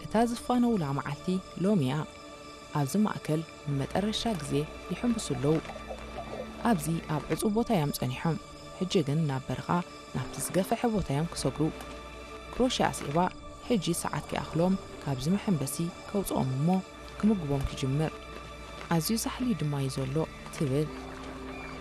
እታዝፋነው ላማዓልቲ ሎሚያ ኣብዚ ማእከል መጠረሻ ግዜ ይሕምብሱ ኣለዉ ኣብዚ ኣብ ዕፁብ ቦታ እዮም ጸኒሖም ሕጂ ግን ናብ በረኻ ናብቲ ዝገፍሐ ቦታ እዮም ክሰግሩ ክሮሽያ ኣስዒባ ሕጂ ሰዓት ከኣኽሎም ካብዚ መሐንበሲ ከውፅኦም እሞ ክምግቦም ክጅምር ኣዝዩ ሳሕሊ ድማ እዩ ዘሎ ትብል